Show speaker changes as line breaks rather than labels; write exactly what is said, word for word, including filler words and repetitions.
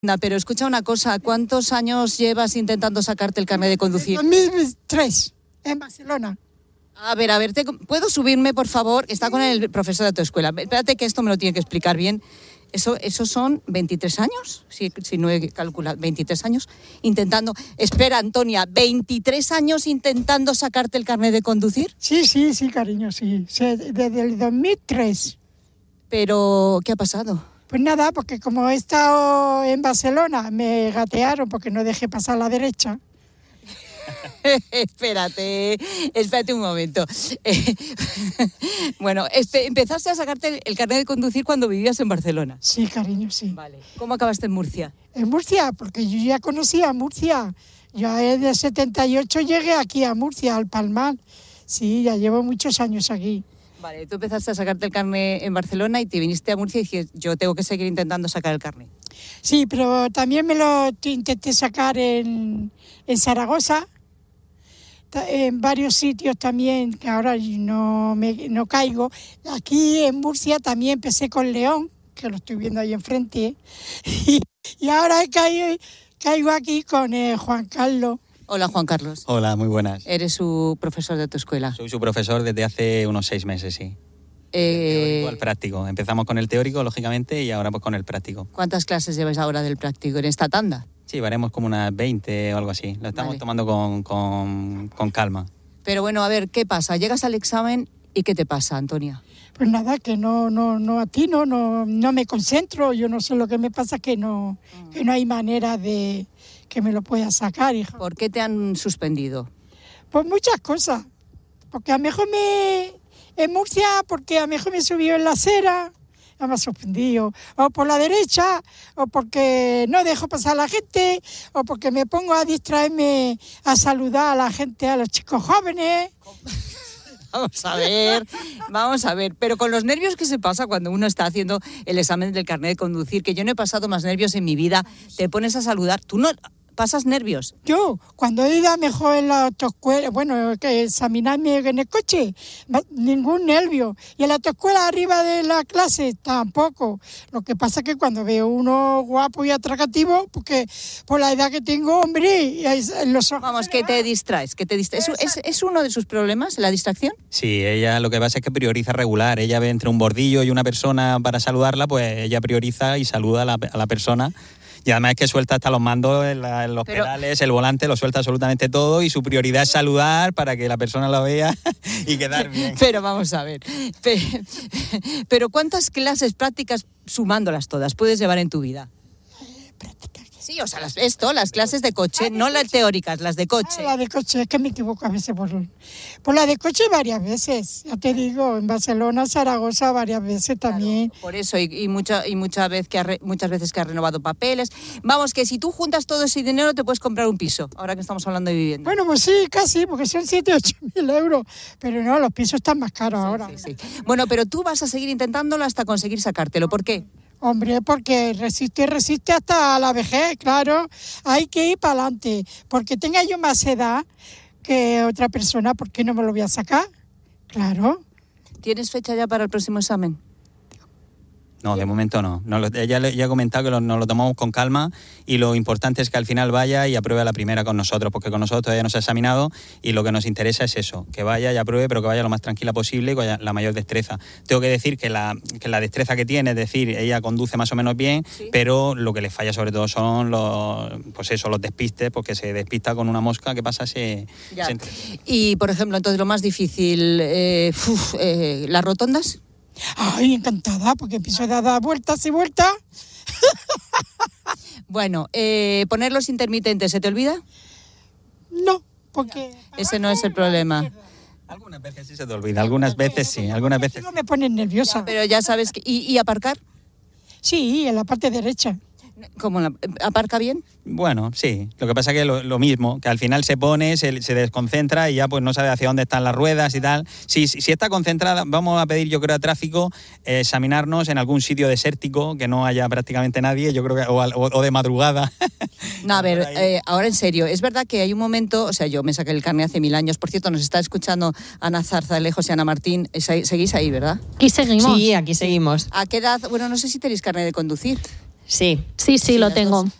No, pero escucha una cosa, ¿cuántos años llevas intentando sacarte el carnet de conducir?
dos mil tres, en Barcelona.
A ver, a ver, te, ¿puedo subirme, por favor? Está con el profesor de tu escuela. Espérate que esto me lo tiene que explicar bien. Eso, ¿Esos son veintitrés años? Si, si no he calculado, veintitrés años intentando... Espera, Antonia, ¿veintitrés años intentando sacarte el carnet de conducir?
Sí, sí, sí, cariño, sí. sí desde el dos mil tres.
Pero, ¿qué ha pasado?
Pues nada, porque como he estado en Barcelona, me gatearon porque no dejé pasar a la derecha.
espérate, espérate un momento. Eh, bueno, este, empezaste a sacarte el, el carnet de conducir cuando vivías en Barcelona.
Sí, cariño, sí.
Vale. ¿Cómo acabaste en Murcia?
En Murcia, porque yo ya conocía Murcia. Yo en el setenta y ocho llegué aquí a Murcia, al Palmar. Sí, ya llevo muchos años aquí.
Vale, tú empezaste a sacarte el carnet en Barcelona y te viniste a Murcia y dijiste, yo tengo que seguir intentando sacar el carnet.
Sí, pero también me lo intenté sacar en, en Zaragoza, en varios sitios también, que ahora no, me, no caigo. Aquí en Murcia también empecé con León, que lo estoy viendo ahí enfrente, y, y ahora he caído, caigo aquí con eh, Juan Carlos.
Hola, Juan Carlos.
Hola, muy buenas.
¿Eres su profesor de tu escuela?
Soy su profesor desde hace unos seis meses, sí.
Eh...
Teórico al práctico. Empezamos con el teórico, lógicamente, y ahora pues con el práctico.
¿Cuántas clases lleváis ahora del práctico en esta tanda?
Sí, haremos como unas veinte o algo así. Lo estamos vale. tomando con, con, con calma.
Pero bueno, a ver, ¿qué pasa? Llegas al examen y ¿qué te pasa, Antonia?
Pues nada, que no, no, no atino, no, no me concentro. Yo no sé lo que me pasa, que no, mm. que no hay manera de que me lo pueda sacar, hija.
¿Por qué te han suspendido?
Pues muchas cosas. Porque a lo mejor me... En Murcia, porque a lo mejor me subió en la acera, ya me ha suspendido. O por la derecha, o porque no dejo pasar a la gente, o porque me pongo a distraerme a saludar a la gente, a los chicos jóvenes.
Vamos a ver, vamos a ver. Pero con los nervios que se pasa cuando uno está haciendo el examen del carnet de conducir, que yo no he pasado más nervios en mi vida, te pones a saludar, tú no... ¿Pasas nervios?
Yo, cuando he ido mejor en la autoescuela, bueno, que examinarme en el coche, ningún nervio. Y en la autoescuela arriba de la clase, tampoco. Lo que pasa es que cuando veo uno guapo y atractivo, porque por la edad que tengo, hombre, y los ojos...
Vamos, que te distraes, que te distraes. ¿Es, es, ¿Es uno de sus problemas, la distracción?
Sí, ella lo que pasa es que prioriza regular. Ella ve entre un bordillo y una persona para saludarla, pues ella prioriza y saluda a la, a la persona. Y además es que suelta hasta los mandos, en la, en los Pero, pedales, el volante, lo suelta absolutamente todo y su prioridad es saludar para que la persona lo vea y quedar bien.
Pero vamos a ver, pero ¿cuántas clases prácticas, sumándolas todas, puedes llevar en tu vida?
Prácticas.
Sí, o sea, las, esto, las clases de coche, ah, no las teóricas, las de coche.
Ah, la de coche, es que me equivoco a veces por, por la de coche varias veces, ya te digo, en Barcelona, Zaragoza varias veces también.
Claro, por eso, y, y, mucha, y mucha vez que ha re, muchas veces que has renovado papeles. Vamos, que si tú juntas todo ese dinero te puedes comprar un piso, ahora que estamos hablando de vivienda.
Bueno, pues sí, casi, porque son siete, ocho mil euros, pero no, los pisos están más caros
sí,
ahora.
Sí, sí. Bueno, pero tú vas a seguir intentándolo hasta conseguir sacártelo, ¿por qué?
Hombre, porque resiste, resiste hasta la vejez, claro. Hay que ir para adelante. Porque tenga yo más edad que otra persona, ¿por qué no me lo voy a sacar? Claro.
¿Tienes fecha ya para el próximo examen?
No, de momento no. no ella ya ha comentado que lo, nos lo tomamos con calma y lo importante es que al final vaya y apruebe a la primera con nosotros, porque con nosotros todavía no se ha examinado y lo que nos interesa es eso, que vaya y apruebe, pero que vaya lo más tranquila posible y con la mayor destreza. Tengo que decir que la, que la destreza que tiene, es decir, ella conduce más o menos bien, ¿sí? Pero lo que le falla sobre todo son los, pues eso, los despistes, porque se despista con una mosca, ¿qué pasa? Se, se...
Y, por ejemplo, entonces lo más difícil, eh, uf, eh, ¿las rotondas?
Ay, encantada, porque empiezo a dar vueltas y vueltas.
Bueno, eh, ¿poner los intermitentes se te olvida?
No, porque...
Ese no es el problema.
Algunas veces sí se te olvida, algunas veces sí, algunas veces...
No me ponen nerviosa.
Ya, pero ya sabes que... ¿Y, y aparcar?
Sí, en la parte derecha.
¿Cómo? La, ¿Aparca bien?
Bueno, sí. Lo que pasa es que lo, lo mismo, que al final se pone, se, se desconcentra y ya pues no sabe hacia dónde están las ruedas y tal. Si, si, si está concentrada, vamos a pedir, yo creo, a tráfico, eh, examinarnos en algún sitio desértico, que no haya prácticamente nadie, yo creo que, o, o, o de madrugada.
No, a ver, eh, ahora en serio, es verdad que hay un momento, o sea, yo me saqué el carnet hace mil años, por cierto, nos está escuchando Ana Zarzalejos y Ana Martín, seguís ahí, ¿verdad?
Aquí seguimos. Sí, aquí seguimos.
¿A qué edad? Bueno, no sé si tenéis carnet de conducir.
Sí.
Sí, sí,
Sí,
lo
las
tengo.
dos.